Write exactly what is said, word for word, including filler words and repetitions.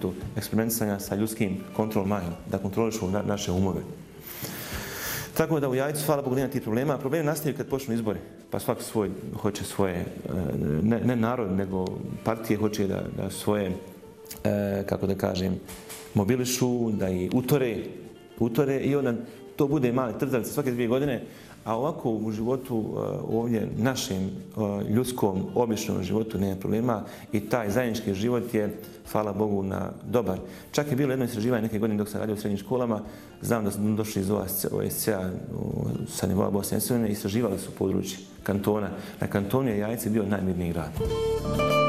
segmentu eksperimentisanja sa ljudskim control mind, da kontrolišu na, naše umove. Tako da u Jajcu, hvala Bogu, nema tih problema. Problemi nastaju kad počnu izbori, pa svaki svoj hoće svoje, ne, ne narod, nego partije hoće da, da svoje, e, kako da kažem, mobilišu, da i utore, utore i onda to bude mali trzavica svake dvije godine, a ovako u životu ovdje, našem ljudskom, običnom životu nema problema i taj zajednički život je, hvala Bogu, na dobar. Čak je bilo jedno istraživanje neke godine dok sam radio u srednjim školama, znam da smo došli iz O S C A sa nivoa Bosne i Hercegovine, istraživali su područje kantona. Na kantonu je Jajce bio najmirniji grad.